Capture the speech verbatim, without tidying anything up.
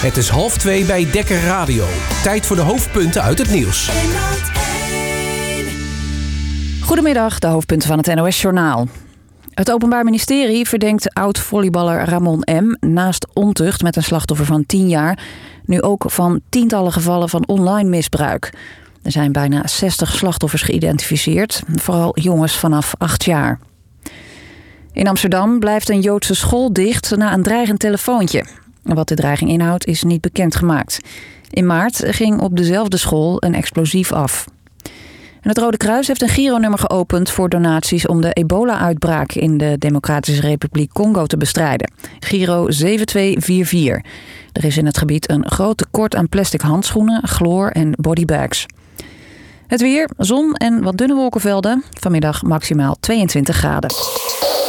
Het is half twee bij Dekker Radio. Tijd voor de hoofdpunten uit het nieuws. Goedemiddag, de hoofdpunten van het N O S-journaal. Het Openbaar Ministerie verdenkt oud-volleyballer Ramon M. naast ontucht met een slachtoffer van tien jaar... nu ook van tientallen gevallen van online misbruik. Er zijn bijna zestig slachtoffers geïdentificeerd, vooral jongens vanaf acht jaar. In Amsterdam blijft een Joodse school dicht na een dreigend telefoontje. Wat de dreiging inhoudt is niet bekendgemaakt. In maart ging op dezelfde school een explosief af. En het Rode Kruis heeft een gironummer geopend voor donaties om de ebola-uitbraak in de Democratische Republiek Congo te bestrijden. Giro zeven twee vier vier. Er is in het gebied een groot tekort aan plastic handschoenen, chloor en bodybags. Het weer, zon en wat dunne wolkenvelden. Vanmiddag maximaal tweeëntwintig graden.